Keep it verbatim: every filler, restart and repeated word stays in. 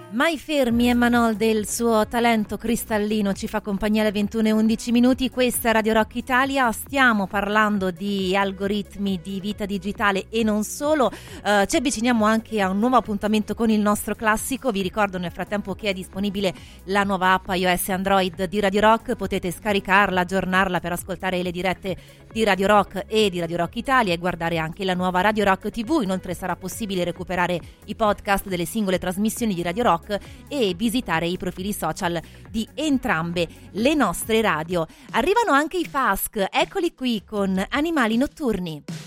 Mai fermi, Emmanol del suo talento cristallino ci fa compagnia alle ventuno e undici minuti. Questa è Radio Rock Italia, stiamo parlando di algoritmi, di vita digitale e non solo. Uh, ci avviciniamo anche a un nuovo appuntamento con il nostro classico. Vi ricordo nel frattempo che è disponibile la nuova app iOS e Android di Radio Rock, potete scaricarla, aggiornarla per ascoltare le dirette di Radio Rock e di Radio Rock Italia e guardare anche la nuova Radio Rock tivù. Inoltre sarà possibile recuperare i podcast delle singole trasmissioni di Radio Rock e visitare i profili social di entrambe le nostre radio. Arrivano anche i F A S C, eccoli qui con Animali Notturni.